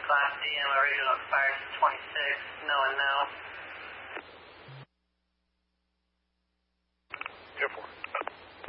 Class D, and my radio expires 26, no and no.